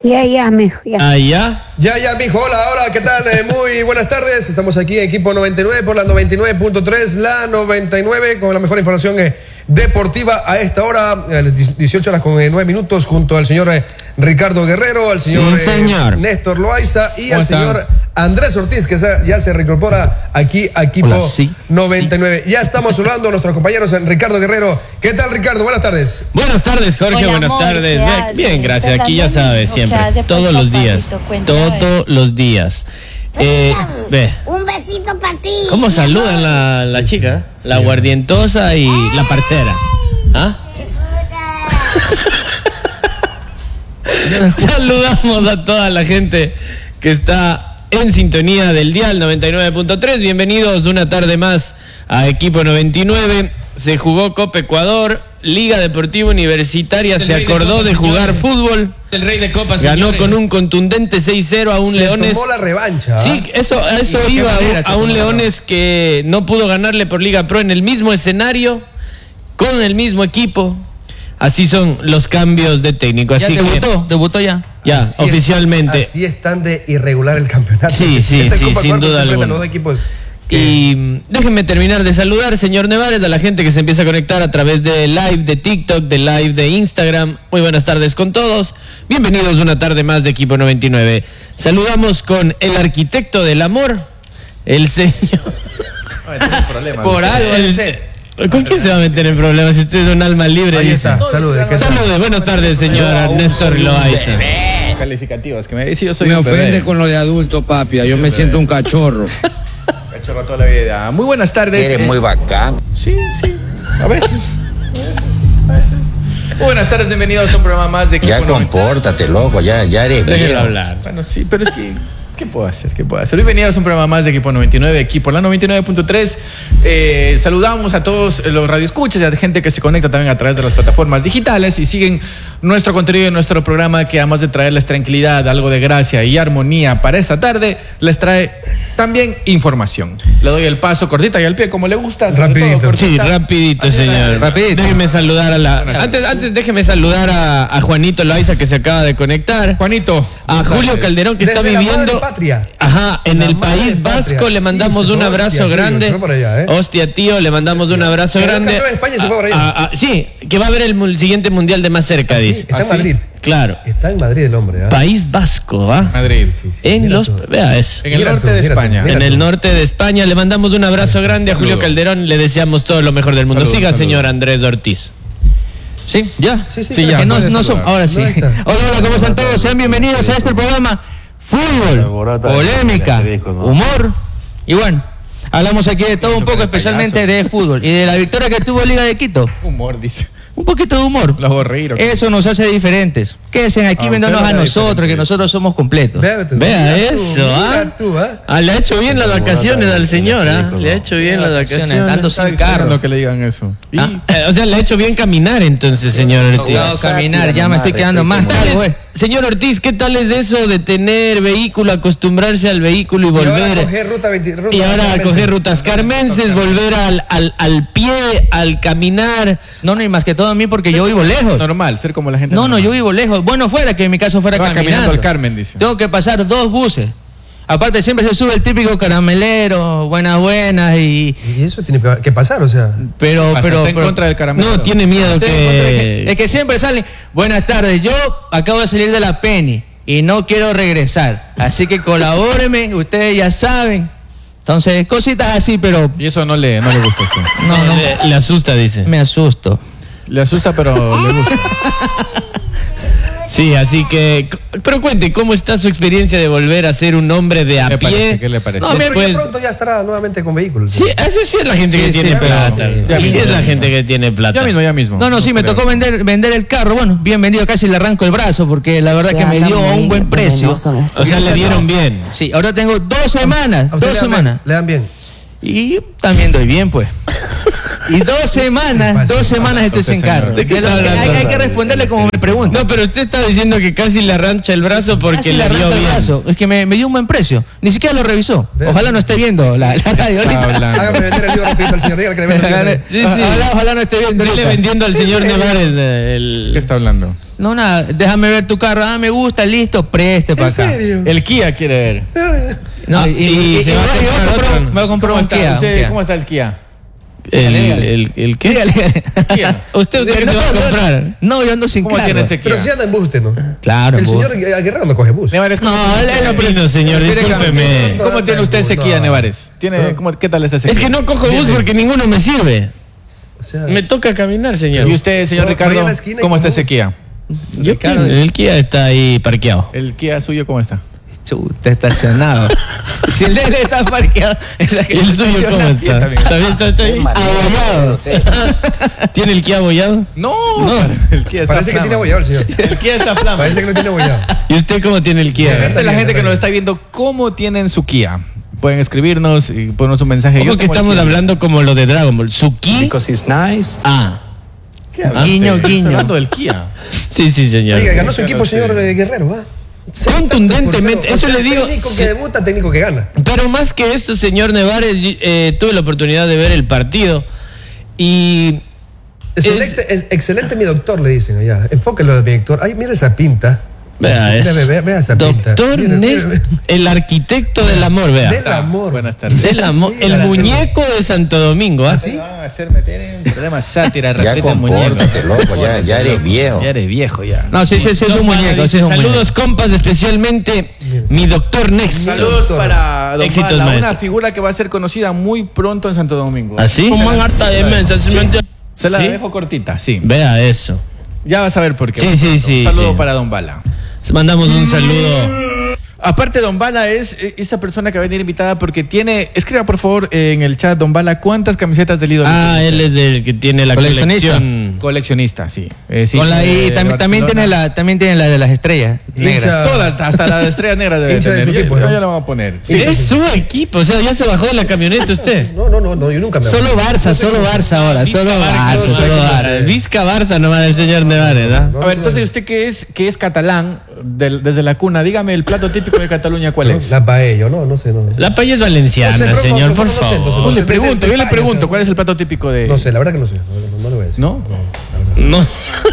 Ya, mijo, ya. Ah, ¿ya? Ya, mijo, hola, ¿qué tal? Muy buenas tardes, estamos aquí en Equipo 99 por la 99.3, la 99 con la mejor información deportiva a esta hora, a las 18 horas con 9 minutos, junto al señor Ricardo Guerrero, al señor, Néstor Loaiza y al señor Andrés Ortiz, que ya se reincorpora aquí a Equipo 99. Ya estamos hablando a nuestros compañeros Ricardo Guerrero. ¿Qué tal, Ricardo? Buenas tardes. Buenas tardes, Jorge. Hola, buenas amor, tardes. Bien, gracias. Aquí ya sabes, siempre. Todos los días. Todos los días. Un besito para ti. ¿Cómo saludan la chica? La guardientosa y la parcera. ¿Ah? Saludamos a toda la gente que está en sintonía del dial 99.3. Bienvenidos una tarde más a Equipo 99. Se jugó Copa Ecuador. Liga Deportiva Universitaria se acordó de jugar fútbol. El rey de copas. Ganó con un contundente 6-0 a un Leones. Tomó la revancha. Sí, eso iba a un Leones que no pudo ganarle por Liga Pro en el mismo escenario, con el mismo equipo. Así son los cambios de técnico. Así debutó ya. Ya, así oficialmente. Así es tan de irregular el campeonato. Sí, sin duda alguna. Los equipos y déjenme terminar de saludar, señor Nevares, a la gente que se empieza a conectar a través de live de TikTok, de live de Instagram. Muy buenas tardes con todos. Bienvenidos una tarde más de Equipo 99. Saludamos con el arquitecto del amor, el señor. Por algo, ¿Con quién se va a meter en problemas si usted es un alma libre? Ahí está, salude. Buenas tardes, señor Néstor Loaiza. Calificativos, que me dice yo soy me un bebé. ofende con lo de adulto, papi. Yo me siento un cachorro. Cachorro toda la vida. Muy buenas tardes. Eres muy bacán. Sí. A veces. Muy buenas tardes, bienvenidos a un programa más de Equipo Ya 99. compórtate, loco. Ya eres Déjelo viejo. hablar. Bueno, sí, pero es que ¿qué puedo hacer? Bienvenidos a un programa más de Equipo 99, Equipo la 99.3. Saludamos a todos los radioescuchas y a la gente que se conecta también a través de las plataformas digitales y siguen nuestro contenido y nuestro programa, que además de traerles tranquilidad, algo de gracia y armonía para esta tarde, les trae también información. Le doy el paso cortita y al pie, como le gusta. Rapidito. Sí, rapidito, señor. Rapidito. Déjeme saludar Antes déjeme saludar a Juanito Loaiza, que se acaba de conectar. Juanito. A Julio Calderón, que está Desde la viviendo madre patria. en La el madre País Vasco. patria. Le mandamos Sí, un abrazo grande. se fue por allá, Hostia, tío, le mandamos un abrazo grande. El campeón de España se fue por allá. Sí, que va a ver el siguiente mundial de más cerca, dice. Está en Madrid. Claro. Está en Madrid el hombre. País Vasco, ¿va? Madrid. En Mira los... tú. Vea eso. En el Mira norte tú, de mira tú, España. mira En el norte de España le mandamos un abrazo grande a Julio Saludo. Calderón. Le deseamos todo lo mejor del mundo. Siga, señor Andrés Ortiz. ¿Sí? ¿Ya? Sí, ya. que No son. Ahora sí. No está. Hola, ¿cómo están todos? Sean bienvenidos a este programa. Fútbol, polémica, humor. Y bueno, hablamos aquí de todo un poco, especialmente de fútbol y de la victoria que tuvo Liga de Quito. Humor, dice. Un poquito de humor. Los gorriros. Eso nos hace diferentes. Quédense aquí viéndonos a nosotros, que nosotros somos completos. Vea eso, le ha hecho bien las vacaciones al señor, Le ha hecho bien las vacaciones. Ando sin carro. Que le digan eso. O sea, le ha hecho bien caminar entonces, señor Ortiz. No, caminar, ya me estoy quedando más tarde, Señor Ortiz, ¿qué tal es eso de tener vehículo, acostumbrarse al vehículo y volver? Y ahora a coger rutas carmenses, volver al pie, al caminar. No, ni más que todo a mí, porque yo vivo lejos. Normal, ser como la gente. No, yo vivo lejos. Bueno, fuera que en mi caso fuera caminando al Carmen, dice. Tengo que pasar 2 buses. Aparte siempre se sube el típico caramelero, buenas Y eso tiene que pasar, o sea. Pero está en contra del caramelero. No, tiene miedo que... Es que siempre salen, buenas tardes, yo acabo de salir de la Penny y no quiero regresar. Así que colabóreme, ustedes ya saben. Entonces, cositas así, pero... Y eso no le gusta a usted. No. Le asusta, dice. Me asusto. Le asusta, pero le gusta. Sí, así que... Pero cuente, ¿cómo está su experiencia de volver a ser un hombre de a pie? ¿Qué le parece? No, pero Después... ya pronto ya estará nuevamente con vehículos. Sí, esa sí es la gente que tiene plata. Sí, es la gente que tiene plata. Ya mismo. No, sí, me tocó vender el carro. Bueno, bien vendido, casi le arranco el brazo, porque la verdad que me dio a un buen precio. O sea, le dieron bien. Sí, ahora tengo 2 semanas. 2 semanas. Le dan bien. Y también doy bien, pues. Y 2 semanas estés en carro. ¿De qué está hablando? Hay que responderle como me pregunta. No, pero usted está diciendo que casi le arrancha el brazo porque Casi le le vio arranca el bien. brazo. Es que me dio un buen precio. Ni siquiera lo revisó. Ve. Ojalá no esté viendo la radio ahorita. Hágame vender el libro rapidito al señor. Dígale que le venda el libro. Sí, sí. Ojalá no esté viendo Dile ahorita. vendiendo al señor Nevares el... ¿Qué está hablando? No, nada. Déjame ver tu carro. Ah, me gusta, listo. Preste para ¿En acá. serio? El Kia quiere ver. No, Ah, y se va a comprar otro. me voy a comprar ¿Cómo un está? Kia. Usted, un Kia. ¿Cómo está el Kia? ¿El qué? Kia. ¿Usted qué se va a comprar? No, yo ando sin ¿Cómo carro. tiene ese Kia? Pero si anda en bus usted, ¿no? Claro, El vos. señor Guerrero no coge bus. Nevares, ¿cómo No, tiene- él opino, señor, discúlpeme. ¿Cómo tiene usted ese No. Kia, Nevares? ¿Qué tal está ese Es Kia? que no cojo bus porque ninguno me sirve. O sea, Me toca caminar, señor. ¿Y usted, señor No, Ricardo, vaya a la esquina y cómo está como- ese Kia? El Kia está ahí parqueado. ¿El Kia suyo cómo está? Chuta, estacionado. Si el de él está parqueado. ¿Y el suyo cómo está? Está bien. Está bien. Abollado. ¿Tiene el Kia abollado? No, el Kia está parece que flama. tiene abollado el señor. El Kia está flama. Parece que no tiene abollado. ¿Y usted cómo tiene el Kia? Está La bien, gente está que nos bien. está viendo, ¿cómo tienen su Kia? Pueden escribirnos y ponernos un mensaje. Ojo Yo que tengo el estamos Kia. hablando como lo de Dragon Ball. ¿Su Ki? Ah. ¿Qué hablaste? Guiño, Estoy guiño. hablando del Kia. Sí, sí, señor. Oiga, ganó su equipo, señor Guerrero, ¿va? Contundentemente, eso le digo. Técnico que debuta, técnico que gana. Pero más que esto, señor Nevares, tuve la oportunidad de ver el partido y Excelente mi doctor, le dicen allá. Enfóquelo, mi doctor. Ay, mira esa pinta. vea, Sí, eso. vea esa pinta. Doctor Mira, Nest, mira. el arquitecto del amor, vea. Del amor. Buenas tardes. Del amor, el Mira, muñeco de Santo Domingo, ¿ah? ¿Sí? Me van a hacer meter en problemas sátira, Ya respeta el muñeco. compórtate, loco, ya eres viejo. Ya eres viejo ya. No, sí, es un muñeco. Sí, es un Saludos, muñeco. compas, especialmente mi doctor Next. Saludos doctor. para Don Éxitos, Bala, maestro. una figura que va a ser conocida muy pronto en Santo Domingo. ¿Así? harta demencia. Se la ¿Sí? dejo cortita, sí. Vea eso. Ya vas a ver por qué. Sí, muy sí, pronto. sí, Un saludo sí. para Don Bala. Mandamos un saludo. Aparte, Don Bala es esa persona que va a venir invitada porque tiene. Escriba por favor en el chat, Don Bala, ¿cuántas camisetas del ídolo? Ah, él es el que tiene la Coleccionista. colección. Coleccionista, sí. Sí, Con la, de y también tiene la de las estrellas negras. Hincha. Todas, hasta la estrella negra debe Hincha de tener. su equipo, Ya ¿no? la vamos a poner. Sí, es su equipo, o sea, ya se bajó de la camioneta usted. No, yo nunca me Solo Barça ahora. Solo Barça, Barça, solo Barça. Barça. Vizca Barça nomás del señor Nevares, ¿ah? No, A ver, entonces usted que es catalán, desde la cuna, dígame el plato típico de Cataluña, ¿cuál es? La paella, no sé. La paella es valenciana, No sé, pero señor, no, por no sé, entonces, favor. no sé. Yo le España, pregunto, o sea, ¿cuál es el plato típico de...? No sé, la verdad que no sé. No lo voy a decir. ¿No? No.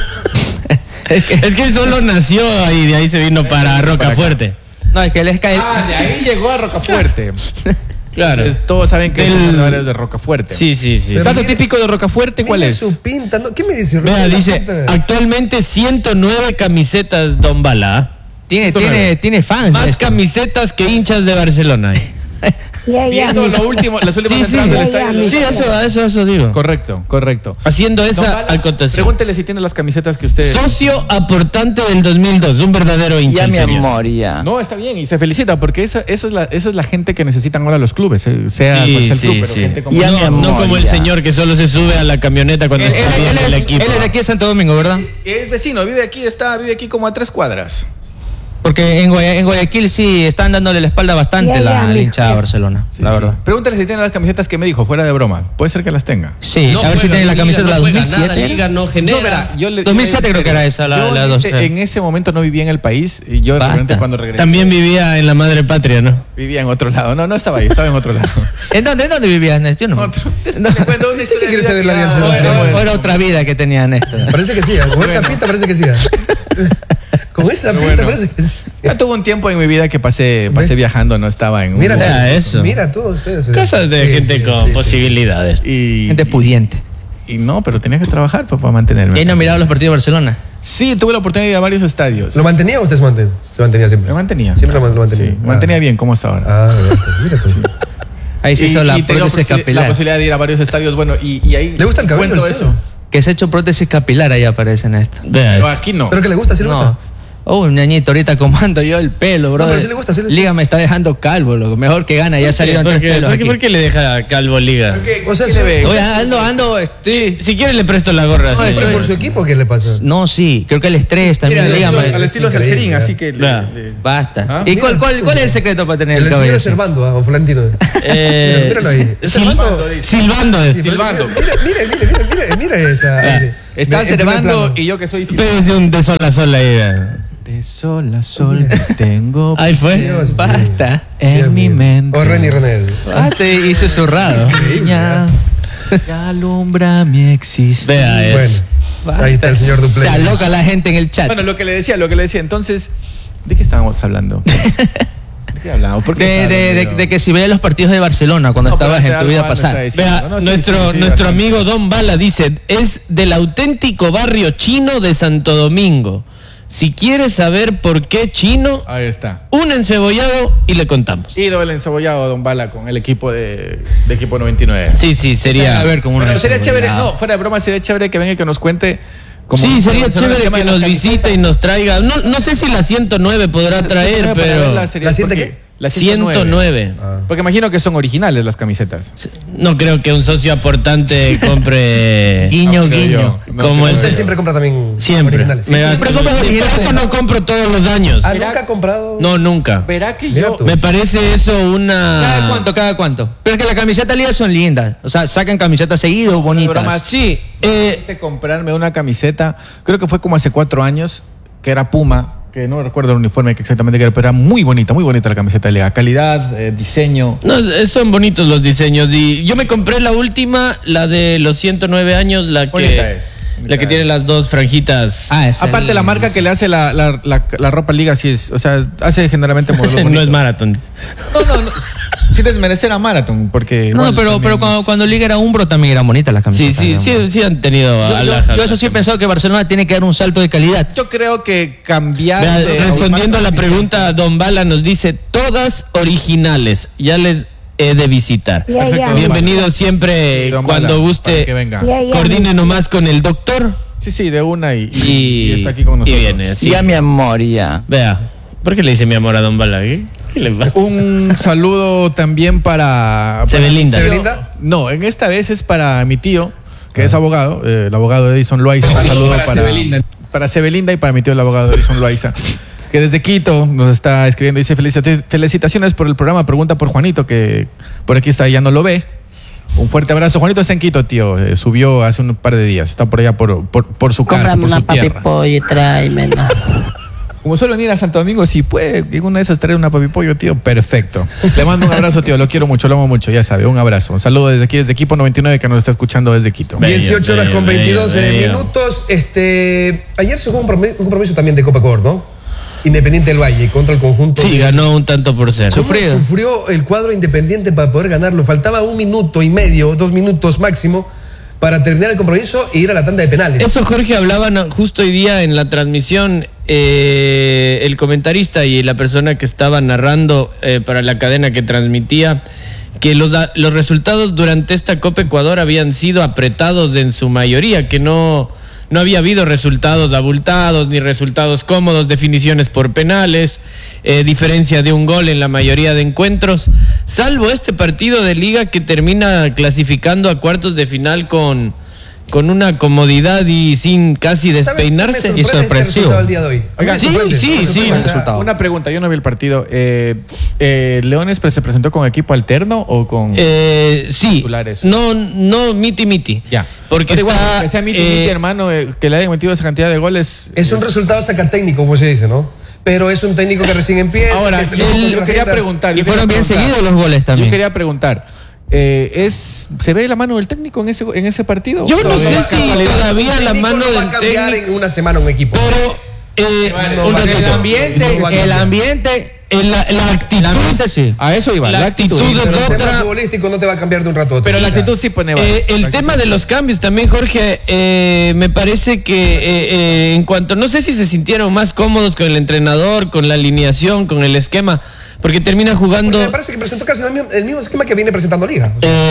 Es que él solo nació ahí, de ahí se vino para Rocafuerte. No, es que él es cae. Ah, de ahí llegó a Rocafuerte. Claro. Entonces, todos saben que Del- es Nevares de Rocafuerte. Sí, sí, sí. ¿El Pero plato mire- típico de Rocafuerte cuál Mira es? su pinta. ¿No? ¿Qué me dice? Vea, La dice, pinta. actualmente 109 camisetas Don Bala. Tiene fans. Más esto. camisetas que hinchas de Barcelona. Viendo las últimas Sí, entradas sí, del estadio. sí, eso digo. Correcto. Haciendo Don esa Bala, acotación. pregúntele si tiene las camisetas que usted... Socio aportante del 2002, un verdadero hincha. en serio. ya. No, está bien y se felicita porque esa es la gente que necesitan ahora los clubes, sea Sí, cual sea el sí, club, pero sí. gente como... No como el señor que solo se sube a la camioneta cuando Él está bien el equipo. es de aquí de Santo Domingo, ¿verdad? Es vecino, vive aquí como a 3 cuadras. Porque en Guayaquil sí están dándole la espalda bastante al hincha de Barcelona, la verdad. Pregúntale si tiene las camisetas que me dijo, fuera de broma. Puede ser que las tenga. Sí, a ver si tiene la camiseta de la 2007. no No, verá, yo le- 2007 creo que era esa, la yo dos. en ese momento no vivía en el país y yo Basta. realmente cuando regresé También vivía en la madre patria, ¿no? vivía en otro lado. No estaba ahí, estaba en otro lado. ¿En dónde vivías, Néstor? Yo no. Otro. Te cuento una ¿Usted qué historia quiere de saber la vida del vida señor? privada. O era otra vida que tenía Néstor. Parece que sí. Con esa pinta parece que sí. Con esa pinta bueno. parece que sí. Ya tuve un tiempo en mi vida que pasé viajando, no estaba en un Mira, lugar. eso. Mira todo eso. Cosas de Sí, gente sí, con sí, sí. posibilidades. Y, Gente pudiente. y no, pero tenía que trabajar para mantenerme. ¿Y ahí no miraba los partidos de Barcelona? Sí, tuve la oportunidad de ir a varios estadios. ¿Lo mantenía o usted se mantenía? Se mantenía siempre. Me mantenía. Siempre lo mantenía. Sí, mantenía bien, como hasta ahora. Ah, mira tú. Ahí se hizo la tengo prótesis la capilar. posibilidad de ir a varios estadios, bueno, y ahí ¿Le gusta el cabello cuento al eso. señor? Que se ha hecho prótesis capilar ahí aparece en esto. Vea Pero eso. aquí no. ¿Pero que le gusta? ¿Sí le No. gusta? Oh, ñañito, ahorita comando yo el pelo, bro. pero sí le gusta, sí le gusta. Liga me está dejando calvo, lo mejor que gana, ya salieron 3 pelos aquí. ¿Por qué le deja calvo Liga? O sea, Oye, ando, Si quiere le presto la gorra. No, sí. ¿fue por su equipo qué le pasa? No, sí, creo que el estrés también. Mira, Liga, al estilo increíble, Salserín, así que... Claro. basta. ¿Ah? ¿Y cuál es el secreto para tener El el señor cabello es así? Servando, o Florentino. Silbando es. Sí, pero Silbando. mire esa. Está En primer Servando plano. y yo que soy... Pégase un de sol a sol ahí. De sol a sol tengo Ahí fue. Dios mío. Basta. en mi mente. O Renny Renel. Te hice zurrado. Niña, que alumbra mi existencia. Vea es. Bueno, ahí está el señor Se Duplé. aloca la gente en el chat. Bueno, lo que le decía. Entonces, ¿de qué estábamos hablando? ¿De qué hablamos? ¿Por qué De que si veías los partidos de Barcelona cuando No, estabas pero en tu vida pasada. Vea, nuestro amigo Don Bala dice, es del auténtico barrio chino de Santo Domingo. Si quieres saber por qué chino, Ahí está. un encebollado y le contamos. Ido el encebollado Don Bala con el equipo de equipo 99. Sí, sería... A ver, como Bueno, una sería chévere, seguridad. no, fuera de broma, sería chévere que venga y que nos cuente. Sí, sería sobre el chévere tema que de las nos visite camisetas. y nos traiga. No sé si la 109 podrá traer, Para pero... verla sería- ¿La siete porque- qué? La 109. Porque imagino que son originales las camisetas. No creo que un socio aportante compre... Guiño, No creo guiño. yo. No Como creo el- Usted yo. siempre compra también Siempre. originales. Me da- Siempre compras Por originales. eso no compro todos los años. Ah, ¿nunca ha comprado? No, nunca. Verá que Mira yo. tú. Me parece eso una... Cada cuánto. Pero es que las camisetas Liga son lindas. O sea, sacan camisetas seguido, bonitas. broma, Sí, Quise comprarme una camiseta, creo que fue como hace 4 años, que era Puma, que no recuerdo el uniforme que exactamente que era, pero era muy bonita la camiseta de Liga. Calidad, diseño. no, son bonitos los diseños. Y yo me compré la última, la de los 109 años, la Bonita es, que bonita tiene es. las dos franjitas. Es Aparte, la marca que le hace la ropa Liga, sí es, o sea, hace generalmente modelos no bonitos. es Marathon. No, sin desmerecer a Marathon, porque... No, igual pero también- cuando Liga era Umbro también eran bonitas las Sí, camisetas. sí han tenido alhajas. Yo eso sí he pensado que Barcelona tiene que dar un salto de calidad. Yo creo que cambiar Vea, de... respondiendo a la pregunta, Don Bala nos dice, todas originales. Ya les he de visitar. Ya, ya. Bienvenido siempre, Sí, Don cuando Bala, guste. para que venga. Ya, ya. Coordine nomás con el doctor Sí, de una y y está aquí con nosotros. Y viene, sí. mi amor, ya. Vea, ¿por qué le dice mi amor a Don Bala? ¿Qué le pasa? Un saludo también para... Sebelinda. ¿Sebelinda? No, en esta vez es para mi tío, que es abogado, el abogado Edison Loaiza. Un saludo para Sebelinda y para mi tío, el abogado Edison Loaiza, que desde Quito nos está escribiendo. Dice, felicitaciones por el programa. Pregunta por Juanito, que por aquí está, ya no lo ve. Un fuerte abrazo. Juanito está en Quito, tío. Subió hace un par de días. Está por allá por su casa, Cómprame por una su tierra. papipollo y tráemela. Como suelo venir a Santo Domingo, si puede, en una de esas traer una papipollo, tío, perfecto. Le mando un abrazo, tío, lo quiero mucho, lo amo mucho, ya sabe, un abrazo. Un saludo desde aquí, desde Equipo 99, que nos está escuchando desde Quito. Bello, 18 horas con bello, 22 bello. minutos. Ayer se jugó un compromiso también de Copa Ecuador, ¿no? Independiente del Valle contra el conjunto. Sí, ganó un tanto por cero. ¿Cómo sufrió el cuadro Independiente para poder ganarlo? Faltaba 1 minuto y medio, 2 minutos máximo para terminar el compromiso e ir a la tanda de penales. Eso, Jorge, hablaban justo hoy día en la transmisión, el comentarista y la persona que estaba narrando para la cadena que transmitía, que los resultados durante esta Copa Ecuador habían sido apretados en su mayoría, que no había habido resultados abultados ni resultados cómodos, definiciones por penales, diferencia de un gol en la mayoría de encuentros, salvo este partido de liga que termina clasificando a cuartos de final con una comodidad y sin casi ¿Sabes qué me despeinarse. sorprende este resultado el día de hoy? A mí me Sí, sorprende. sí, Me sorprende. sí. Una pregunta, yo no vi el partido. ¿Leones se presentó con equipo alterno o con...? Sí, titulares? no miti. Ya. Porque Pero igual, está, que sea miti, hermano, que le hayan metido esa cantidad de goles. Es un resultado sacatécnico, como se dice, ¿no? Pero es un técnico que recién empieza. Ahora, que está con yo quería tarjetas. preguntar. Y fueron bien seguidos los goles también. Yo quería preguntar. ¿Se ve la mano del técnico en ese partido? Yo no No, sé va a si cambiar. todavía El la técnico mano no va a del cambiar técnico, en una semana un equipo. pero un va a ratito. cambiar. No va a cambiar. El ambiente, La actitud, sí. A eso iba. La actitud Pero es el tema otra. futbolístico no te va a cambiar de un rato a otro. Pero la actitud sí pone balas. El tema de los cambios también, Jorge, me parece que en cuanto, no sé si se sintieron más cómodos con el entrenador, con la alineación, con el esquema, porque termina jugando... Porque me parece que presentó casi el mismo esquema que viene presentando Liga. O sea,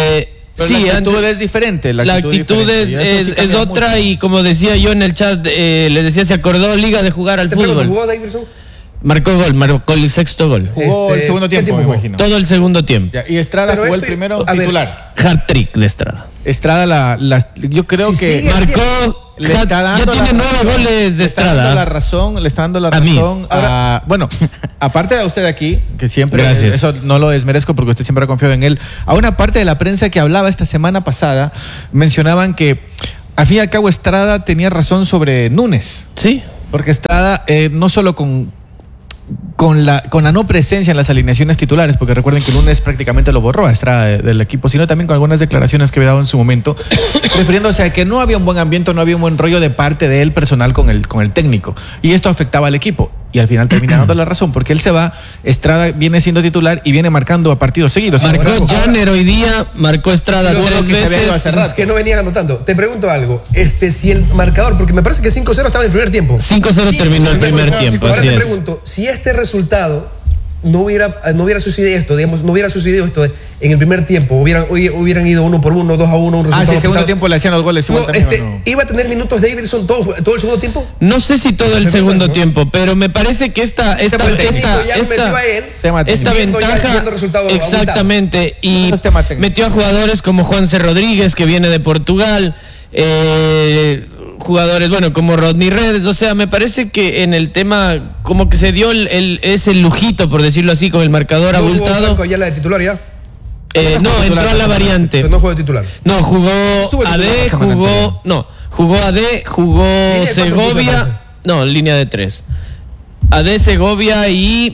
Pero Sí, la actitud antes- es diferente. La actitud diferente, y eso sí es cambia otra mucho. y como decía yo en el chat, les decía, se acordó Liga de jugar al ¿Te pregunto, fútbol. jugó Davidson? Marcó el sexto gol. Jugó el segundo ¿qué tiempo, me jugó? imagino. Todo el segundo tiempo. Ya, y Estrada Pero jugó el esto- primero a ver, titular. Hat-trick de Estrada. Estrada, yo creo Sí, que sí, Marcó, le está ya dando tiene la 9 razón. goles de Le está dando Estrada. la razón, le está dando la A mí. razón a... Bueno, aparte de usted aquí, que siempre... Gracias. Eso no lo desmerezco porque usted siempre ha confiado en él. A una parte de la prensa que hablaba esta semana pasada, mencionaban que al fin y al cabo Estrada tenía razón sobre Núñez. Sí. Porque Estrada, no solo con la no presencia en las alineaciones titulares, porque recuerden que Núñez prácticamente lo borró a Estrada del equipo, sino también con algunas declaraciones que había dado en su momento, refiriéndose a que no había un buen ambiente, no había un buen rollo de parte de él personal con el técnico. Y esto afectaba al equipo. Y al final termina dando la razón, porque él se va, Estrada viene siendo titular y viene marcando a partidos seguidos. Marcó Janner hoy día, marcó Estrada Lo 3 que se había ido veces. hace rato. Los que no venían anotando. Te pregunto algo. Si el marcador, porque me parece que 5-0 estaba en el primer tiempo. 5-0 terminó el primer tiempo, Ahora así te es. pregunto, si este resultado no hubiera sucedido esto, digamos, no hubiera sucedido esto en el primer tiempo, hubieran ido 1-1, 2-1, un resultado. Si el segundo apretado. tiempo le hacían los goles igual No, también, ¿o no? ¿iba a tener minutos Davidson todo el segundo tiempo? No sé si todo el Me segundo pregunto, ¿no? tiempo, pero me parece que esta El técnico ya lo metió a él. Tema técnico. esta Viendo ya- ventaja, viendo resultados exactamente, y Eso es tema técnico. metió a jugadores como Juanse Rodríguez, que viene de Portugal, jugadores, bueno, como Rodney Redes, o sea, me parece que en el tema, como que se dio ese lujito, por decirlo así, con el marcador ¿No jugó abultado. Franco allá la de titular ya? No, entró a la variante. Pero no fue de titular. No, jugó Estuvo AD, titular la semana jugó AD, jugó Línea de cuatro puso Segovia, Franco. no, línea de 3. AD, Segovia y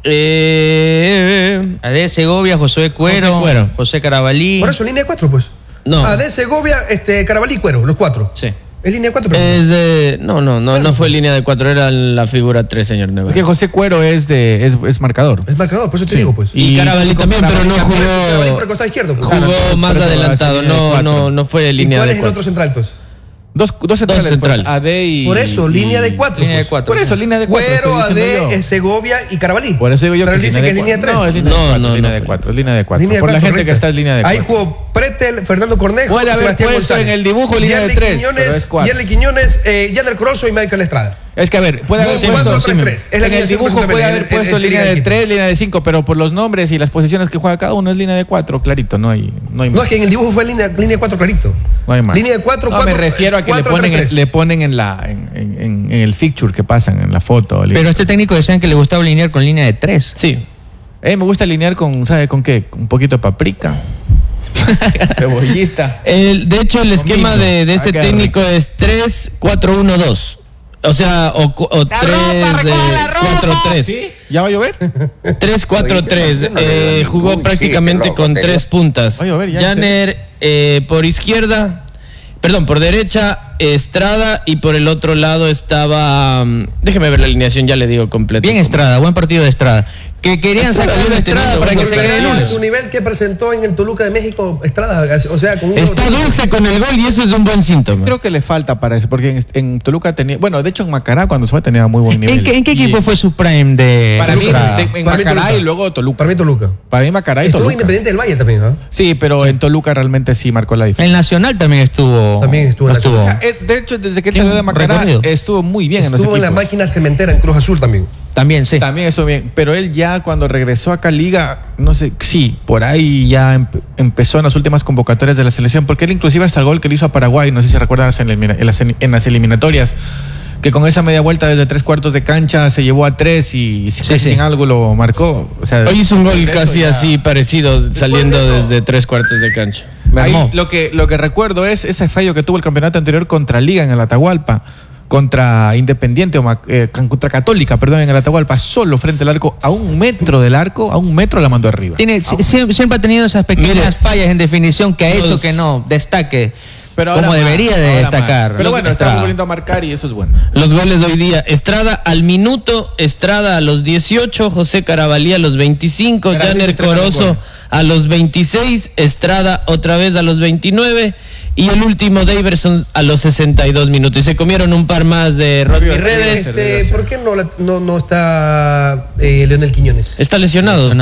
Ade Segovia, José Cuero, José Cuero. José Carabalí. Por eso, línea de 4, pues. No. De Segovia, Carabalí, Cuero, los 4. Sí. Es línea de 4, pero. es de no fue línea de 4, era la figura 3, señor Porque Nevares. José Cuero es marcador. Es marcador, por eso te digo, pues. Y Carabalí también, pero no Carabalí por el jugó costado izquierdo, pues. Claro, jugó entonces, más por eso adelantado, hace línea de cuatro. no fue ¿Y línea cuál de es el 4. otro central, pues? Dos centrales. centrales. Pues, AD y... Por eso, línea de 4. Línea de pues. 4. Por eso, línea de 4. Cuero, Segovia y Carabalí. Por eso digo yo pero que él dice que es línea de 3. No, es línea de No, 4. no, línea no de fue. 4. Es línea de 4. Línea de Por la cuatro, gente que correcto. está en línea de 4. Ahí jugó Pretel, Fernando Cornejo, Puede haber Sebastián puesto González. en el dibujo línea de Yerli 3, Quiñones, pero es 4. Yerli Quiñones, Yander Corozo y Michael Estrada. Es que a ver, puede haber No, puesto 4-3-3. Es la en el alineación dibujo presente puede en haber el- puesto en línea el de equipo. 3, línea de 5, pero por los nombres y las posiciones que juega cada uno es línea de 4, clarito, no hay No, más. es que en el dibujo fue línea de 4 clarito. No hay más. Línea de 4, No, 4. me refiero a que le ponen en el fixture que pasan en la foto. Pero este técnico decían que le gustaba alinear con línea de 3. Sí. Me gusta alinear con, ¿sabe con qué? Un poquito de paprika. Cebollita. De hecho, el esquema Domingo. de este qué técnico es 3-4-1-2. O sea, o 3-4-3. ¿Sí? ¿Ya va a llover? 3-4-3. Jugó Uy, prácticamente sí, qué loco, con te 3 digo. puntas. Oye, a ver, ya Janner por izquierda, perdón, por derecha, Estrada, y por el otro lado estaba. Déjeme ver la alineación, ya le digo completo. Bien Estrada, buen partido de Estrada. Que querían sacarle a Estrada para que se quede el lunes. Su nivel que presentó en el Toluca de México, Estrada, o sea, con un Está dulce con el gol y eso es un buen síntoma. Creo que le falta para eso, porque en Toluca tenía... Bueno, de hecho en Macará cuando se fue tenía muy buen nivel. ¿En qué equipo fue su prime de Para mí, Estrada? en Para mí Macará Toluca. y luego Toluca. Para mí Toluca. Para mí Macará y Estuvo Toluca. Independiente del Valle también, ¿ah? Sí, pero en Toluca realmente sí marcó la diferencia. El Nacional también estuvo. También estuvo en estuvo. Nacional. De hecho, desde que él Tiene salió de un Macará, recorrido. estuvo muy bien en los Estuvo en la equipos. máquina cementera en Cruz Azul también. También, sí. También eso bien. Pero él ya cuando regresó acá a Liga, no sé, sí, por ahí ya empezó en las últimas convocatorias de la selección, porque él inclusive hasta el gol que le hizo a Paraguay, no sé si recuerdan en las eliminatorias, que con esa media vuelta desde 3/4 de cancha se llevó a 3 y Sí, sí. sin algo lo marcó. O sea, Hoy hizo un gol después de eso casi ya- así parecido, saliendo de eso- desde 3/4 de cancha. Me Ahí armó. lo que recuerdo es ese fallo que tuvo el campeonato anterior contra Liga en el Atahualpa, contra Independiente contra Católica, perdón, en el Atahualpa, solo frente al arco, a 1 metro del arco, a 1 metro la mandó arriba. Siempre ha tenido esas pequeñas Mire, fallas en definición que ha hecho los- que no destaque Pero como ahora debería más, de ahora destacar. más. Pero bueno, Estrada. estamos volviendo a marcar y eso es bueno. Los goles de hoy día: Estrada al minuto, Estrada a los 18, José Carabalí a los 25, Carabalí Janner estrenando Corozo gol. a los 26, Estrada otra vez a los 29 y el último Daverson a los 62 minutos. Y se comieron un par más de Rodney Redes. ¿Por qué no está Leonel Quiñones? Está lesionado. No.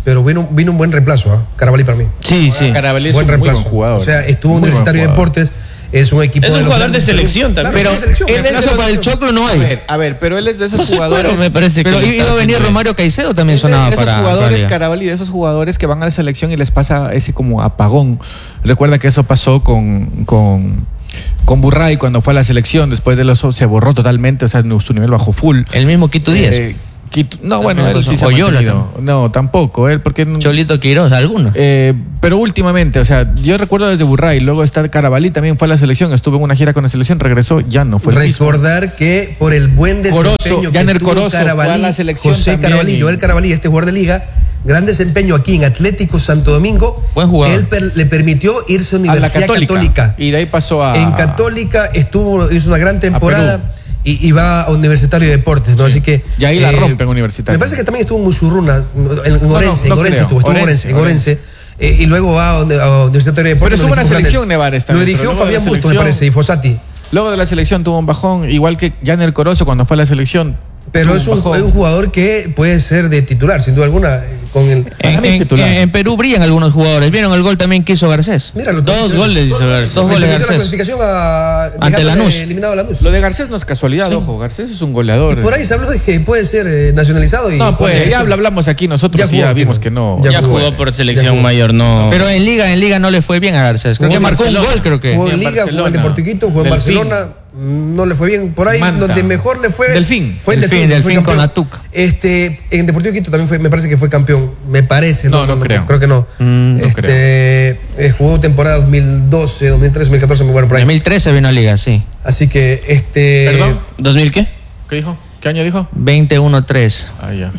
pero vino un buen reemplazo, Carabalí para mí. Sí. Carabalí es Buen un muy reemplazo. buen jugador. O sea, estuvo en Muy Universitario de buen jugador. Deportes, es un equipo Es un los jugador grandes de selección Claro, también. es de selección. él es Reemplazo de los- para el Choclo no hay. A ver, pero él es de esos José jugadores. Cuero me parece que Pero le iba está a venir haciendo- Romario Caicedo, también Es de sonaba esos para jugadores, Liga. Carabalí, de esos jugadores que van a la selección y les pasa ese como apagón. Recuerda que eso pasó con Burray cuando fue a la selección, después de los se borró totalmente, o sea, su nivel bajó full. El mismo Quito Díaz. No, bueno, él sí se ha Oyola mantenido. No, tampoco, él porque Cholito Quiroz, algunos. pero últimamente, o sea, yo recuerdo desde Burray, luego estar Carabalí también fue a la selección, estuvo en una gira con la selección, regresó, ya no fue el mismo. Recordar que por el buen desempeño Corozo, que Janer tuvo Corozo fue a Carabalí, la selección José también Carabalí, y- Joel Carabalí, este jugador de liga, gran desempeño aquí en Atlético Santo Domingo. Buen jugador. Él le permitió irse a A la Universidad Católica. Y de ahí pasó a... En Católica hizo una gran temporada Perú. y va a Universitario de Deportes, ¿no? Sí. Así que. Y ahí la rompen Universitario. Me parece que también estuvo en Musurruna, en Orense, no en Orense creo. estuvo en Orense. Y luego va a Universitario de Deportes. Pero estuvo en la los equipos selección, grandes. Nevares Lo también, dirigió pero luego de la Fabián Bustos, me selección- parece, y Fossati. Luego de la selección tuvo un bajón, igual que Janer Corozo cuando fue a la selección. Pero tuvo es bajón. un jugador que puede ser de titular, sin duda alguna, con el. Para mí es titular. En Perú brillan algunos jugadores. ¿Vieron el gol también que hizo Garcés? Mira, Dos goles hizo Garcés. Dos goles Permitió la Garcés. clasificación Ante dejándole Lanús. eliminado a Lanús. Lo de Garcés no es casualidad, ojo, Garcés es un goleador. Por ahí se habló de que puede ser nacionalizado. No, pues ya hablamos aquí nosotros y ya jugó, vimos pero- que no. Ya Ya jugó jugó. por Ya selección jugó. mayor, no. Pero en Liga no le fue bien a Garcés. Creo Jugó que en marcó un Barcelona. gol, creo que. Jugó en En Liga, jugó en Barcelona. Deportivo Quito, jugó en Delfín. Barcelona. No le fue bien. Por ahí, Manta. donde mejor le fue. Delfín. Fue en Delfín fue con campeón. Atuca. En Deportivo Quito también me parece que fue campeón. Me parece. No creo. Creo que no. No Jugó temporada 2012, 2013, 2014, muy bueno por En ahí. 2013 vino a Liga, sí. Así que ¿Perdón? ¿2000 qué? ¿Qué dijo? ¿Qué año dijo? 21-3. Ah, ya.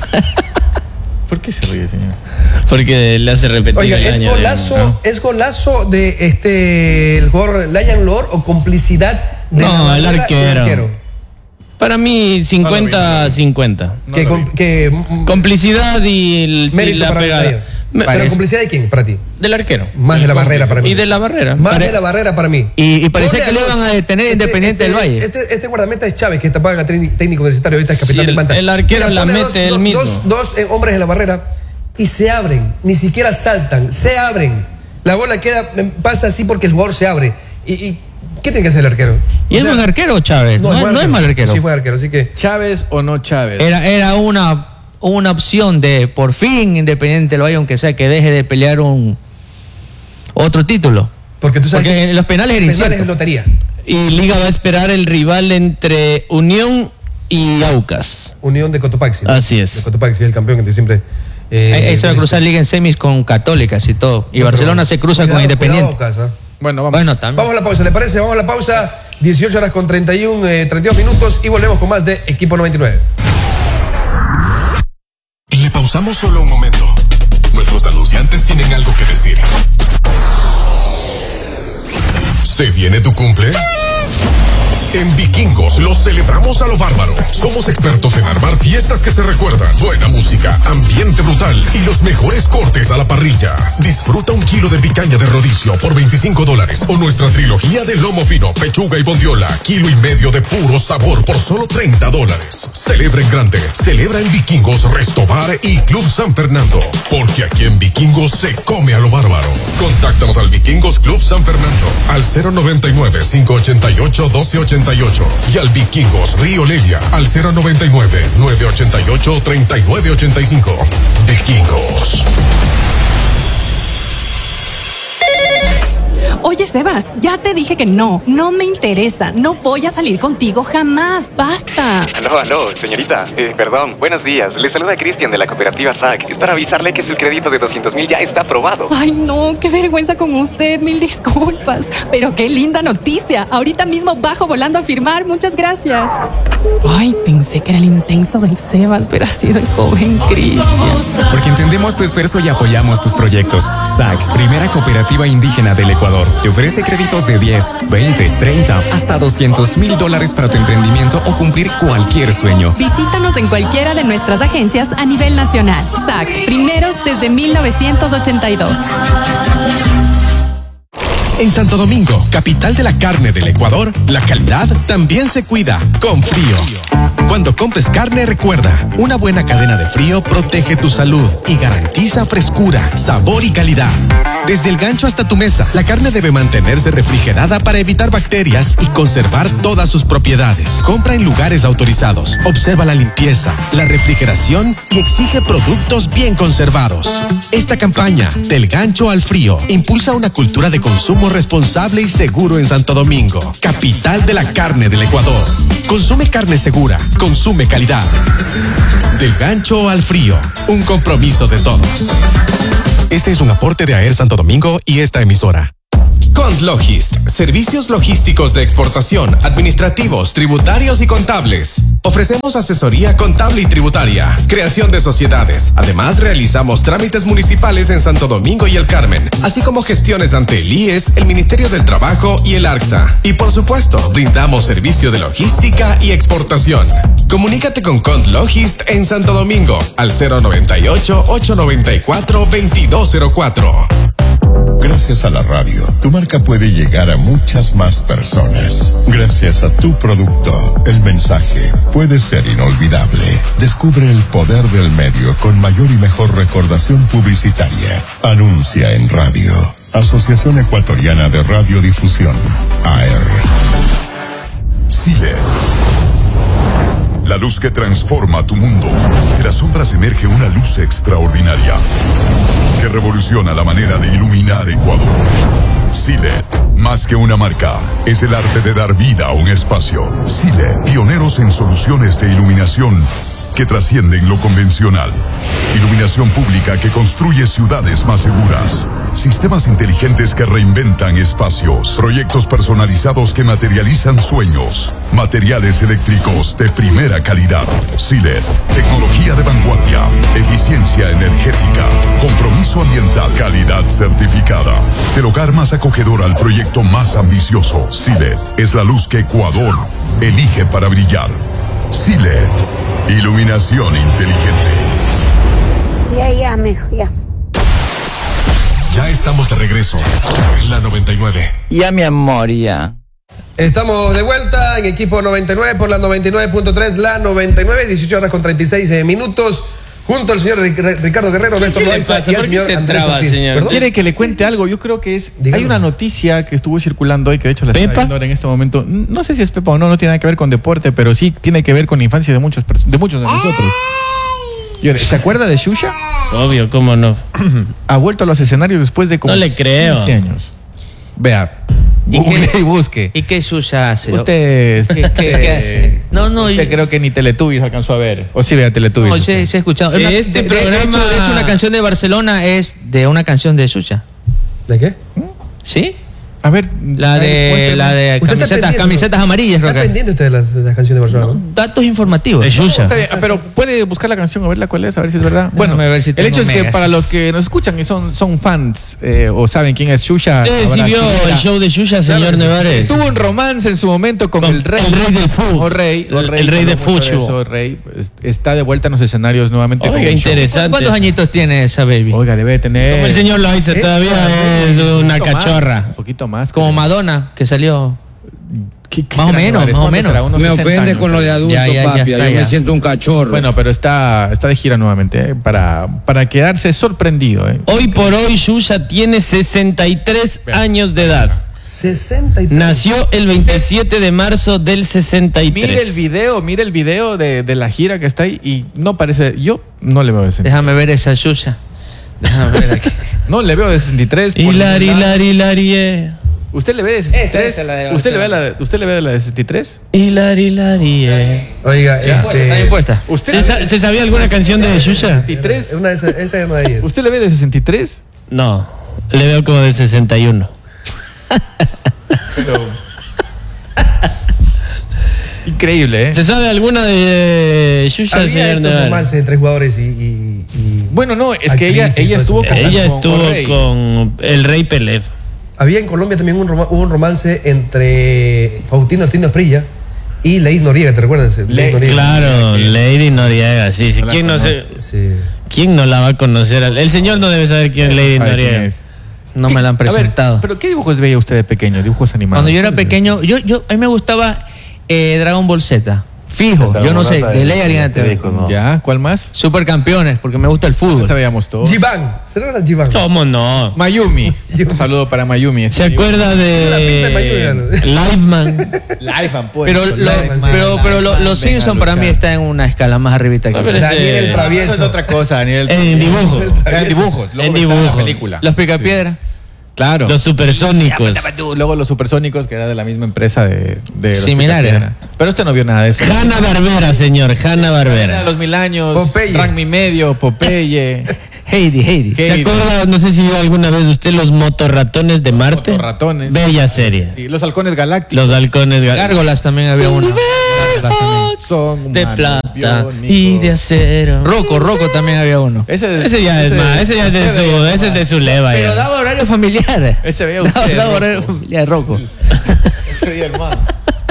¿Por qué se ríe, señor? Porque le hace repetir Oiga, el ¿es año. golazo de el jugador Lion Lord o complicidad de No, la el barrera del arquero. Para mí, 50-50. No lo vi. Complicidad y Mérito la para pegada. Lion. ¿Pero Parece. complicidad de quién para ti? Del arquero. Más de la barrera para mí. Y de la barrera. Más de la barrera para mí. Y parecía Doble que le a iban dos. a detener Independiente del Valle. Este guardameta es Chávez, que está paga técnico universitario, ahorita es capitán Sí, de Manta. el arquero la pone mete él mismo. Dos hombres en la barrera y se abren, ni siquiera saltan, se abren. La bola pasa así porque el jugador se abre. ¿Y qué tiene que hacer el arquero? ¿Y O es sea, buen arquero, Chávez? No es mal arquero. Sí, fue arquero, así que. ¿Chávez o no Chávez? Era una opción de por fin Independiente del Valle, aunque sea que deje de pelear otro título. Porque tú sabes Porque que en los penales era penales incierto. es lotería. Y Liga va a esperar el rival entre Unión y Aucas. Unión de Cotopaxi. ¿no? Así es. De Cotopaxi, el campeón que siempre. Ahí se va a cruzar Liga en semis con Católicas y todo. Y No, Barcelona pero se cruza con cuidado, Independiente. cuidado, Aucas, ¿va? Bueno, vamos. Bueno, también. Vamos a la pausa, ¿le parece? Vamos a la pausa, 18 horas con 32 minutos y volvemos con más de Equipo 99. Le pausamos solo un momento. Nuestros anunciantes tienen algo que decir. ¿Se viene tu cumple? En Vikingos los celebramos a lo bárbaro. Somos expertos en armar fiestas que se recuerdan, buena música, ambiente brutal y los mejores cortes a la parrilla. Disfruta 1 kilo de picaña de rodicio por $25 o nuestra trilogía de lomo fino, pechuga y bondiola, 1,5 kilos de puro sabor por solo $30. Celebra en grande, celebra en Vikingos, Restobar y Club San Fernando, porque aquí en Vikingos se come a lo bárbaro. Contáctanos al Vikingos Club San Fernando al 099-588-1288 y al Vikingos Río Lelia al 099-988-3985. Vikingos. Oye, Sebas, ya te dije que no me interesa, no voy a salir contigo jamás, basta. Aló, señorita, perdón, buenos días, le saluda Cristian de la cooperativa SAC, es para avisarle que su crédito de 200,000 ya está aprobado. Ay, no, qué vergüenza con usted, mil disculpas, pero qué linda noticia, ahorita mismo bajo volando a firmar, muchas gracias. Ay, pensé que era el intenso del Sebas, pero ha sido el joven Cristian. Porque entendemos tu esfuerzo y apoyamos tus proyectos. SAC, primera cooperativa indígena del Ecuador, te ofrece créditos de 10, 20, 30, hasta $200,000 para tu emprendimiento o cumplir cualquier sueño. Visítanos en cualquiera de nuestras agencias a nivel nacional. SAC, primeros desde 1982. En Santo Domingo, capital de la carne del Ecuador, la calidad también se cuida con Frío. Cuando compres carne, recuerda, una buena cadena de frío protege tu salud y garantiza frescura, sabor y calidad. Desde el gancho hasta tu mesa, la carne debe mantenerse refrigerada para evitar bacterias y conservar todas sus propiedades. Compra en lugares autorizados, observa la limpieza, la refrigeración y exige productos bien conservados. Esta campaña, Del Gancho al Frío, impulsa una cultura de consumo responsable y seguro en Santo Domingo, capital de la carne del Ecuador. Consume carne segura, consume calidad. Del Gancho al Frío, un compromiso de todos. Este es un aporte de AER Santo Domingo y esta emisora. Contlogist, servicios logísticos de exportación, administrativos, tributarios y contables. Ofrecemos asesoría contable y tributaria, creación de sociedades. Además, realizamos trámites municipales en Santo Domingo y El Carmen, así como gestiones ante el IES, el Ministerio del Trabajo y el ARCSA. Y por supuesto, brindamos servicio de logística y exportación. Comunícate con Contlogist en Santo Domingo al 098-894-2204. Gracias a la radio, tu marca puede llegar a muchas más personas. Gracias a tu producto, el mensaje puede ser inolvidable. Descubre el poder del medio con mayor y mejor recordación publicitaria. Anuncia en radio. Asociación Ecuatoriana de Radiodifusión, AER. Silet. La luz que transforma tu mundo. De las sombras emerge una luz extraordinaria que revoluciona la manera de iluminar Ecuador. Silet, más que una marca, es el arte de dar vida a un espacio. Silet, pioneros en soluciones de iluminación que trascienden lo convencional. Iluminación pública que construye ciudades más seguras. Sistemas inteligentes que reinventan espacios. Proyectos personalizados que materializan sueños. Materiales eléctricos de primera calidad. Silet, tecnología de vanguardia. Eficiencia energética. Compromiso ambiental. Calidad certificada. Del hogar más acogedor al proyecto más ambicioso. Silet es la luz que Ecuador elige para brillar. Silet, iluminación inteligente. Ya, mijo, ya. Ya estamos de regreso. La 99. Ya, mi amor, ya. Estamos de vuelta en Equipo 99 por la 99.3, la 99, 18 horas con 36 minutos. Junto al señor Ricardo Guerrero, Néstor Loaiza y al señor Andrés Ortiz. ¿Quiere que le cuente algo? Yo creo que es... Dígame. Hay una noticia que estuvo circulando hoy, que de hecho la está viendo ahora en este momento. No sé si es Pepa o no, no tiene nada que ver con deporte, pero sí tiene que ver con la infancia de muchos de nosotros. ¿Se acuerda de Xuxa? Obvio, ¿cómo no? Ha vuelto a los escenarios después de como no le creo. 15 años. Vea. Google y busque. ¿Y qué Xuxa hace? Usted... ¿Qué hace? No, usted creo que ni Teletubbies alcanzó a ver. O sí vea Teletubbies. No, sí he escuchado. Este programa... de hecho, una canción de Barcelona es de una canción de Xuxa. ¿De qué? ¿Sí? A ver, la de camisetas amarillas, ¿Está pendiente usted de las canciones de Barcelona? No, datos informativos. De Xuxa. Pero puede buscar la canción o verla cuál es, a ver si es verdad. Bueno, ver si el hecho es que para los que nos escuchan y son fans o saben quién es Xuxa. Usted sí vio el show de Xuxa, señor Nevares. Tuvo un romance en su momento con el rey. El rey del fútbol. El rey de fútbol. Está de vuelta en los escenarios nuevamente. Oiga, interesante. ¿Cuántos añitos tiene esa baby? Oiga, debe tener... Como el señor Loaiza todavía es una cachorra. Un poquito más. Como Madonna, que salió... Más o menos. Me ofende con lo de adulto, papi. Yo me siento un cachorro. Bueno, pero está de gira nuevamente, para quedarse sorprendido. Hoy por hoy, Xuxa tiene 63 años de edad. 63. Nació el 27 de marzo del 63. Mire el video de la gira que está ahí y no parece... Yo no le veo de 63. Déjame ver esa Xuxa. Déjame ver aquí. No le veo de 63. Hilari. ¿Usted le ve de 63? ¿Usted le ve de la de 63? Hilari. Oiga, está bien puesta. ¿Se sabía alguna canción de Xuxa? 63. Esa es una de ellas. ¿Usted le ve de 63? No, le veo como de 61. Pero... Increíble, ¿eh? ¿Se sabe alguna de Xuxa, señor Nevares? Más entre jugadores y bueno, no, es que ella estuvo con el Rey Pelé. Había en Colombia también hubo un romance entre Faustino Esprilla y Lady Noriega, ¿te recuerdas? Claro, Lady Noriega, sí. ¿Quién no la va a conocer? El señor no debe saber quién es Lady Noriega. No me la han presentado. A ver, ¿pero qué dibujos veía usted de pequeño? ¿Dibujos animados? Cuando yo era pequeño, a mí me gustaba Dragon Ball Z. Fijo, yo no sé, de ley harían TV. ¿Ya? ¿Cuál más? Supercampeones, porque me gusta el fútbol. Sabíamos todos. Jivan. ¿Se recuerda de Jivan? ¿Cómo no? Mayumi. Un saludo para Mayumi. ¿Se acuerda de Liveman? Liveman, pues. Pero los Simpsons para mí está en una escala más arribita que Daniel el Travieso. Eso es otra cosa, Daniel. En dibujos. En dibujos. En dibujos. La película. Los Picapiedra. Claro. Los Supersónicos. Luego los Supersónicos, que era de la misma empresa de los similares. Picapiedra. Pero usted no vio nada de eso. Hanna-Barbera, señor. Hanna-Barbera. Los 1000 años. Popeye. Rank Mi Medio, Popeye. Heidi. ¿Se acuerda? No sé si vio alguna vez usted los motorratones de Marte. Motorratones. Bella serie. Sí, los halcones galácticos. Los halcones galácticos. Gárgolas también había una. Son de humanos plata biónicos. y de acero. Rocco también había uno. Ese ya es más, ese ya es de su leva. Pero ya. daba horario familiar. Ese veía usted. Daba horario familiar, Rocco. Ese veía el más.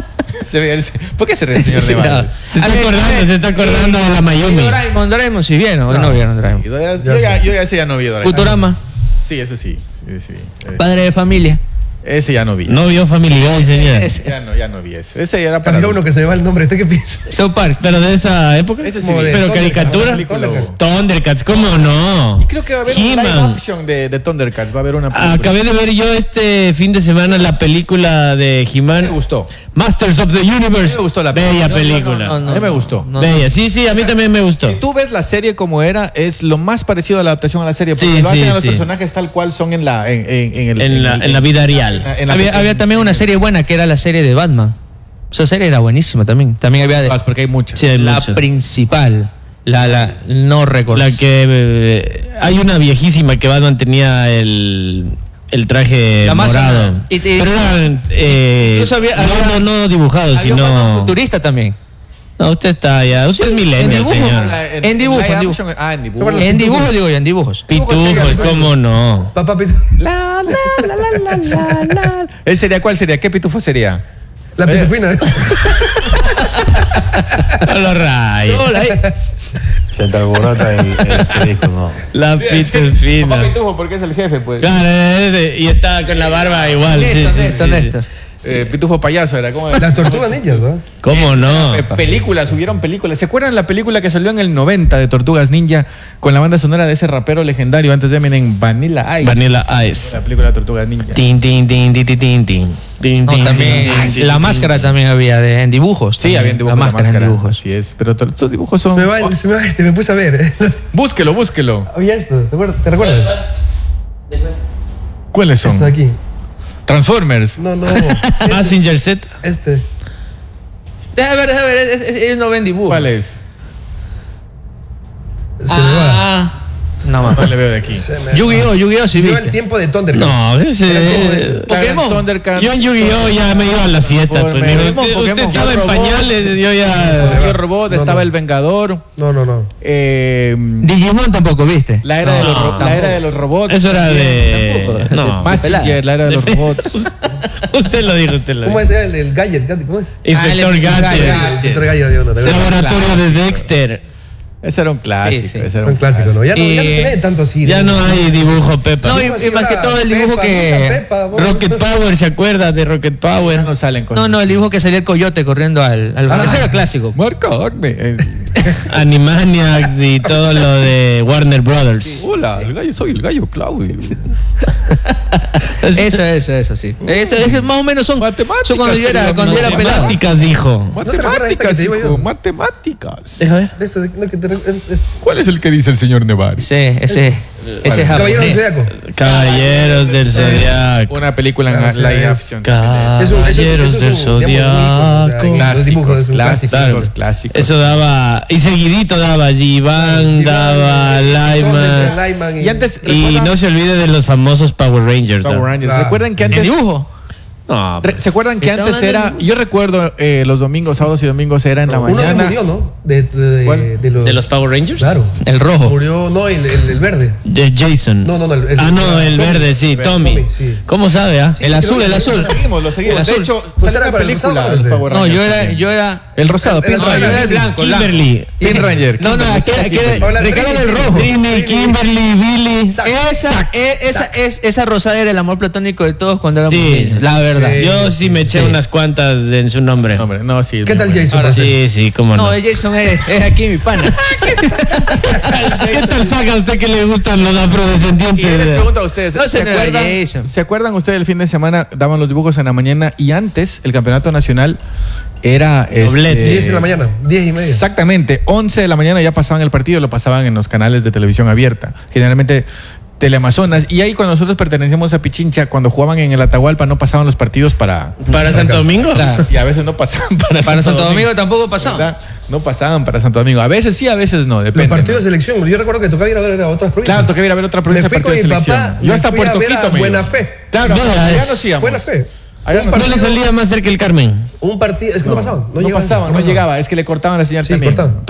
¿Por qué se ríe el señor de Mal? Se está acordando de la Mayumi. Doraemon, si vieron, no vieron Doraemon. Yo ya ese ya no vi Doraemon. Futurama. Sí, ese sí. Padre de familia. Ese ya no vi. No vio Family Guy, señor. Ya no vi ese. Ese ya era para. Había uno que se me va el nombre. ¿Usted qué piensa? South Park. Pero de esa época. Ese sí. Pero caricatura. Thundercats, ¿cómo no? Y creo que va a haber un live action de Thundercats. Va a haber una película. Acabé de ver yo este fin de semana la película de He-Man. Me gustó. Masters of the Universe. Me gustó la película. Bella película. A mí me gustó. Bella. Sí, a mí también me gustó. Si tú ves la serie como era, es lo más parecido a la adaptación a la serie. Porque lo hacen a los personajes tal cual son en la vida real. Había también una serie buena que era la serie de Batman. Esa serie era buenísima también. También había porque hay muchas. Sí, hay la muchas. Principal. No recuerdo. La que hay una viejísima que Batman tenía el traje morado. Pero eran no dibujados, sino futurista también. No, usted está ya. Usted es millennial, señor. En dibujos. En dibujos, digo yo, en dibujos. Pitufos, ¿cómo no? Papá Pitufo. ¿Él sería cuál sería? ¿Qué pitufo sería? La pitufina. No lo rayes. Se te alborota el disco, no. La pitufina. Papá Pitufo, porque es el jefe, pues. Claro, y está con la barba igual. Néstor. Pitufo payaso era. ¿Cómo era? Las tortugas ninjas, ¿no? ¿Cómo no? Películas, hubieron películas. ¿Se acuerdan la película que salió en el 90 de Tortugas Ninja con la banda sonora de ese rapero legendario antes de Eminem, Vanilla Ice? Vanilla Ice. La película de Tortugas Ninja. Tin. También la máscara también había en dibujos. Sí, había en dibujos. La máscara en dibujos. Así es, pero estos dibujos son. Se me va me puse a ver. Búsquelo. Había esto, ¿te recuerdas? ¿Cuáles son? Esto de aquí. Transformers. No. Mazinger Z. Déjame ver, ellos no ven dibujos. ¿Cuál es? Se me va. No le veo de aquí. Yu-Gi-Oh, sí, viste. El tiempo de Thundercats. No, ese Pokémon. Yo en Yu-Gi-Oh ya me iba a las fiestas. Usted estaba en pañales, yo ya. Yo Robot, estaba el Vengador. No. Digimon tampoco, ¿viste? La era de los robots. Eso era de. Mazinger, la era de los robots. Usted lo dijo. ¿Cómo es el Gadget? ¿Cómo es? Inspector Gadget. Laboratorio de Dexter. Ese era un clásico. Sí. Son clásicos, ¿no? Ya no se ve tanto así. Ya no hay dibujo, Pepa. No, y más que todo el dibujo que... Rocket Power, ¿se acuerda de Rocket Power? No salen cosas. No, el dibujo que salía el coyote corriendo al... Ese era clásico. Marca Acme. Animaniacs y todo lo de Warner Brothers. Hola, soy el gallo Claudio. Eso, sí. Eso es que más o menos son matemáticas. Cuando yo era pelado. Matemáticas, dijo. Matemáticas. Deja ver. ¿Cuál es el que dice el señor Nevares? Sí, ese es Caballeros del Zodiaco. Caballeros del Zodiaco. Una película en live action. Caballeros del Zodiaco. Clásicos. Eso daba. Y seguidito daba G-Van, daba Lyman. Y no se olvide de los famosos Power Rangers. ¿Se acuerdan que antes. ¿El dibujo? No, ¿Se acuerdan que antes era? Yo recuerdo los domingos, sábados y domingos era en la mañana. Uno murió, ¿no? ¿De los Power Rangers? Claro. El rojo. Murió, no, el verde. De Jason. No. El verde, sí, Tommy. Sí. ¿Cómo sabe, ah? El azul. Lo seguimos. De hecho, salió una película. No, yo era El rosado, Pink Ranger. El blanco, Kimberly. Pink Ranger. No, aquí Ricardo del rojo. Dreamy, Kimberly, Billy. Esa rosada era el amor platónico de todos cuando éramos niños, la verdad. Yo sí me eché unas cuantas en su nombre. No, sí. ¿Qué tal Jason? Sí, cómo no. No, Jason es aquí mi pana. ¿Qué tal saca usted que le gustan los afrodescendientes? Y les pregunto a ustedes, No, ¿se acuerdan ustedes el fin de semana? Daban los dibujos en la mañana y antes el campeonato nacional era 10 de la mañana, 10 y media. Exactamente, 11 de la mañana ya pasaban el partido, lo pasaban en los canales de televisión abierta, generalmente Teleamazonas, y ahí cuando nosotros pertenecíamos a Pichincha, cuando jugaban en el Atahualpa no pasaban los partidos para Santo Domingo. Y a veces no pasaban para Santo Domingo tampoco pasaban. ¿Verdad? No pasaban para Santo Domingo. A veces sí, a veces no. Depende. Los partidos de selección. Yo recuerdo que tocaba ir a ver a otras provincias. Claro, tocaba ir a ver otra provincia. Me fui con mi papá. Yo hasta Puerto Quito me Buena Fe. Claro, allá nos íbamos. Buena Fe. ¿No le salía más cerca el Carmen? Un partido. Es que no pasaban. No llegaba. Es que le cortaban la señal también.